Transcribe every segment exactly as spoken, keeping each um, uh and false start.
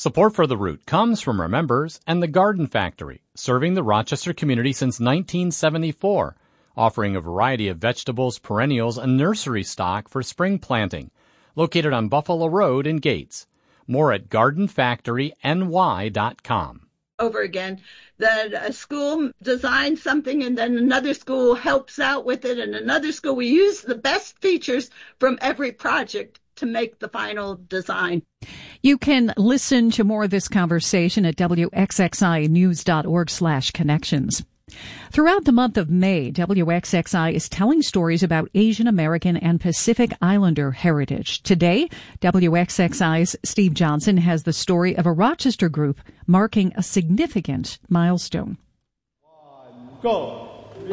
Support for The Root comes from our members and the Garden Factory, serving the Rochester community since nineteen seventy-four, offering a variety of vegetables, perennials, and nursery stock for spring planting. Located on Buffalo Road in Gates. More at garden factory n y dot com. Over again, that a school designs something and then another school helps out with it, and another school, we use the best features from every project to make the final design. You can listen to more of this conversation at w x x i news dot org slash connections. Throughout the month of May, W X X I is telling stories about Asian American and Pacific Islander heritage. Today, W X X I's Steve Johnson has the story of a Rochester group marking a significant milestone. One, go.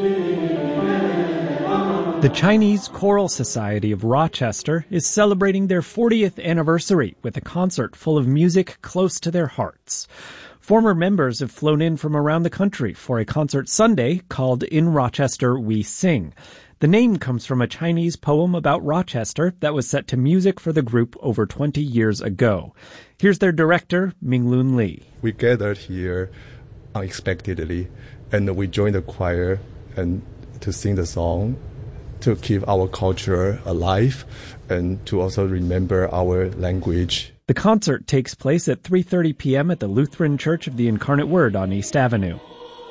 The Chinese Choral Society of Rochester is celebrating their fortieth anniversary with a concert full of music close to their hearts. Former members have flown in from around the country for a concert Sunday called In Rochester We Sing. The name comes from a Chinese poem about Rochester that was set to music for the group over twenty years ago. Here's their director, Minglun Lee. We gathered here unexpectedly, and we joined the choir and to sing the song, to keep our culture alive, and to also remember our language. The concert takes place at three thirty p.m. at the Lutheran Church of the Incarnate Word on East Avenue.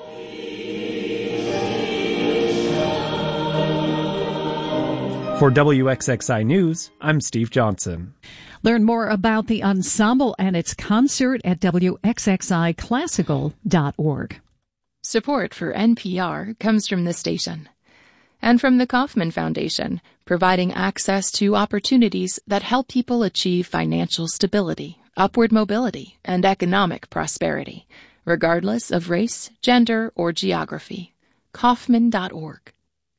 For W X X I News, I'm Steve Johnson. Learn more about the ensemble and its concert at w x x i classical dot org. Support for N P R comes from this station and from the Kauffman Foundation, providing access to opportunities that help people achieve financial stability, upward mobility, and economic prosperity, regardless of race, gender, or geography. Kauffman dot org.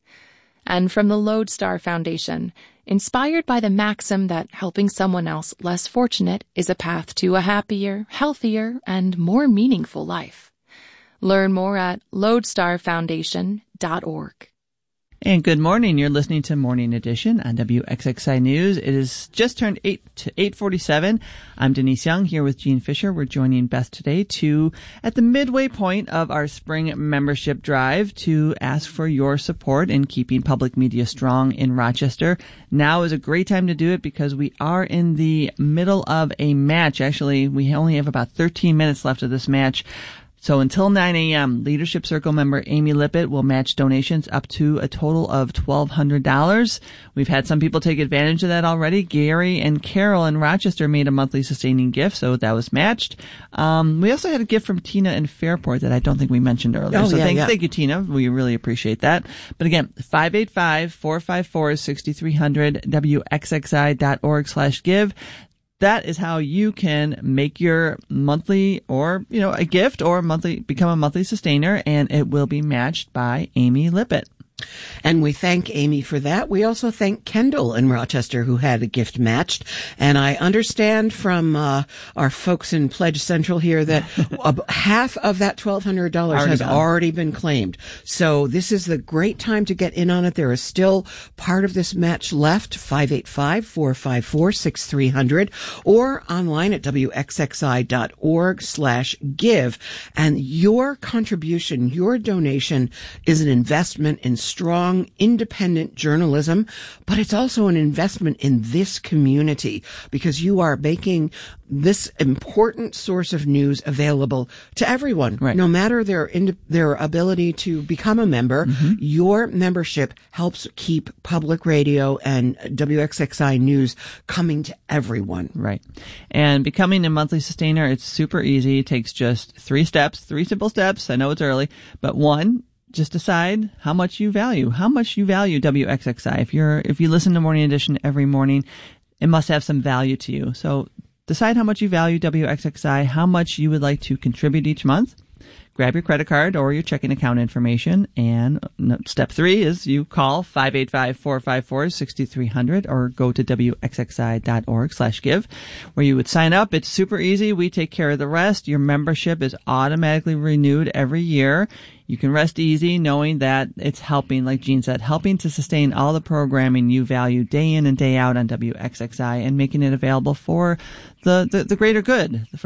And from the Lodestar Foundation, inspired by the maxim that helping someone else less fortunate is a path to a happier, healthier, and more meaningful life. Learn more at lodestar foundation dot org. And good morning. You're listening to Morning Edition on W X X I News. It is just turned eight to eight forty-seven. I'm Denise Young here with Gene Fisher. We're joining Beth today to, at the midway point of our spring membership drive, to ask for your support in keeping public media strong in Rochester. Now is a great time to do it because we are in the middle of a match. Actually, we only have about thirteen minutes left of this match. So until nine a.m., Leadership Circle member Amy Lippitt will match donations up to a total of twelve hundred dollars. We've had some people take advantage of that already. Gary and Carol in Rochester made a monthly sustaining gift, so that was matched. Um, we also had a gift from Tina in Fairport that I don't think we mentioned earlier. Oh, so yeah, thank, yeah. thank you, Tina. We really appreciate that. But again, five eight five, four five four, six three zero zero, w x x i dot org slash give. That is how you can make your monthly or, you know, a gift or monthly, become a monthly sustainer, and it will be matched by Amy Lippitt. And we thank Amy for that. We also thank Kendall in Rochester, who had a gift matched. And I understand from uh, our folks in Pledge Central here that half of that twelve hundred dollars already has done. already been claimed. So this is the great time to get in on it. There is still part of this match left, five eight five, four five four, six three zero zero, or online at w x x i dot org slash give. And your contribution, your donation is an investment in strong, independent journalism, but it's also an investment in this community because you are making this important source of news available to everyone, right. No matter their ind- their ability to become a member. Mm-hmm. Your membership helps keep public radio and W X X I News coming to everyone. Right. And becoming a monthly sustainer, it's super easy. It takes just three steps, three simple steps. I know it's early, but one, just decide how much you value, how much you value W X X I. If you're, if you listen to Morning Edition every morning, it must have some value to you. So decide how much you value W X X I, how much you would like to contribute each month. Grab your credit card or your checking account information. And step three is you call five eight five, four five four, six three zero zero or go to w x x i dot org slash give where you would sign up. It's super easy. We take care of the rest. Your membership is automatically renewed every year. You can rest easy knowing that it's helping, like Gene said, helping to sustain all the programming you value day in and day out on W X X I and making it available for the, the, the greater good, for